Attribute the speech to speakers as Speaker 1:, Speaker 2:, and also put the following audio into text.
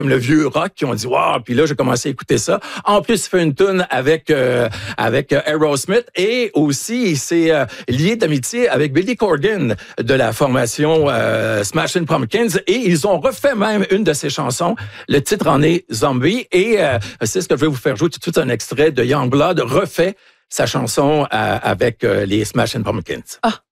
Speaker 1: le vieux rock qui ont dit wow, puis là j'ai commencé à écouter ça. En plus, il fait une tune avec Aerosmith et aussi c'est lié d'amitié avec Billy Corgan de la formation Smashing Pumpkins et ils ont refait même une de ses chansons. Le titre en est Zombie et c'est ce que je vais vous faire jouer tout de suite, un extrait de Youngblood refait sa chanson avec les Smashing Pumpkins.
Speaker 2: Ah.